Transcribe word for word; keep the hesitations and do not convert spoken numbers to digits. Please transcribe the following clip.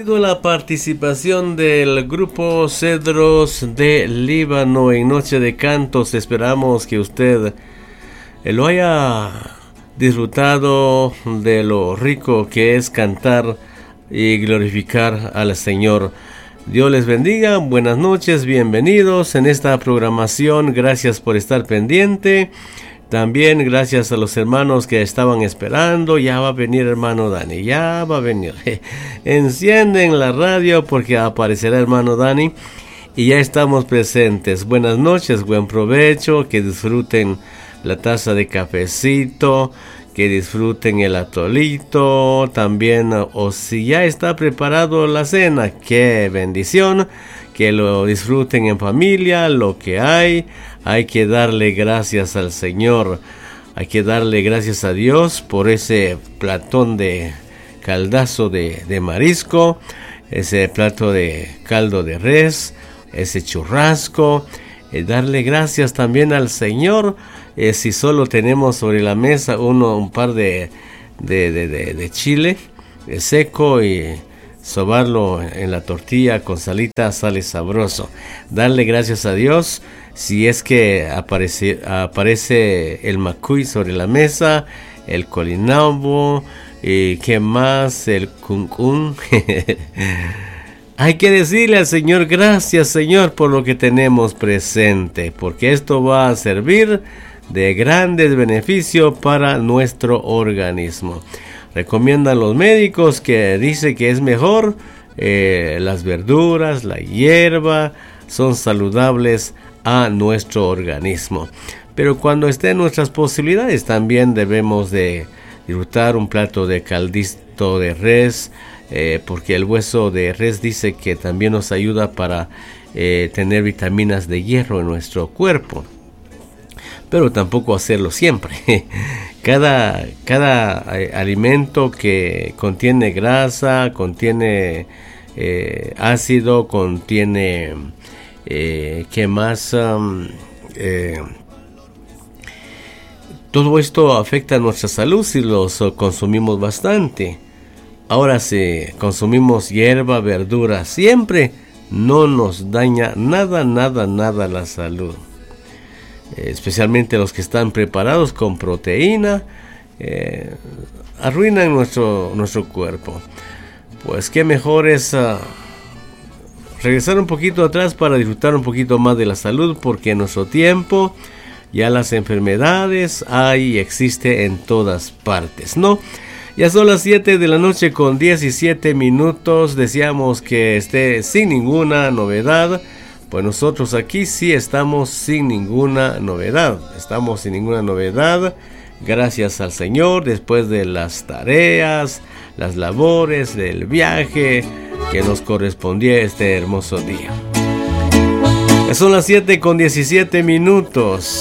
sido la participación del grupo Cedros de Líbano en Noche de Cantos. Esperamos que usted lo haya disfrutado de lo rico que es cantar y glorificar al Señor. Dios les bendiga, buenas noches, bienvenidos en esta programación. Gracias por estar pendiente. También gracias a los hermanos que estaban esperando. Ya va a venir hermano Dani, ya va a venir. Encienden la radio porque aparecerá hermano Dani. Y ya estamos presentes. Buenas noches, buen provecho. Que disfruten la taza de cafecito. Que disfruten el atolito. También, o si ya está preparado la cena, qué bendición. Que lo disfruten en familia, lo que hay. Hay que darle gracias al Señor. Hay que darle gracias a Dios por ese platón de caldazo de, de marisco. Ese plato de caldo de res. Ese churrasco. Eh, darle gracias también al Señor. Eh, si solo tenemos sobre la mesa uno, un par de, de, de, de, de chile de seco y sobarlo en la tortilla con salita, sale sabroso. Darle gracias a Dios. Si es que aparece, aparece el macuy sobre la mesa, el colinambo, y qué más, el cuncún. Hay que decirle al Señor, gracias Señor por lo que tenemos presente, porque esto va a servir de grandes beneficios para nuestro organismo. Recomiendan los médicos que dice que es mejor eh, las verduras, la hierba, son saludables a nuestro organismo. Pero cuando estén nuestras posibilidades también debemos de disfrutar un plato de caldito de res, eh, porque el hueso de res dice que también nos ayuda para eh, tener vitaminas de hierro en nuestro cuerpo. Pero tampoco hacerlo siempre. Cada, cada eh, alimento que contiene grasa, contiene eh, ácido, contiene, eh, ¿qué más? Um, eh, todo esto afecta a nuestra salud si los uh, consumimos bastante. Ahora, si consumimos hierba, verdura, siempre no nos daña nada, nada, nada la salud. Especialmente los que están preparados con proteína, eh, arruinan nuestro, nuestro cuerpo. Pues qué mejor es uh, regresar un poquito atrás para disfrutar un poquito más de la salud, porque en nuestro tiempo ya las enfermedades hay y existe en todas partes, ¿no? Ya son las siete de la noche con diecisiete minutos. Deseamos que esté sin ninguna novedad. Pues nosotros aquí sí estamos sin ninguna novedad, estamos sin ninguna novedad, gracias al Señor, después de las tareas, las labores, del viaje que nos correspondía este hermoso día. Son las siete con diecisiete minutos.